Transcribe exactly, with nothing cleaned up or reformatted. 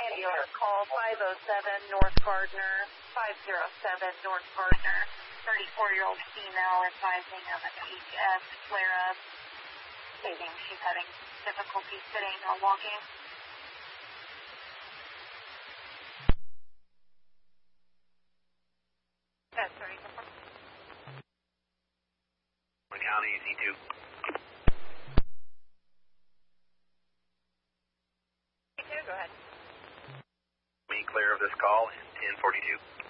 Ambulance call five oh seven North Gardner, five oh seven North Gardner, thirty-four-year-old female advising of an H S flare-up, stating she's having difficulty sitting or walking. That's right. County, Z two. Z two, go ahead. Me clear of this call in ten forty-two.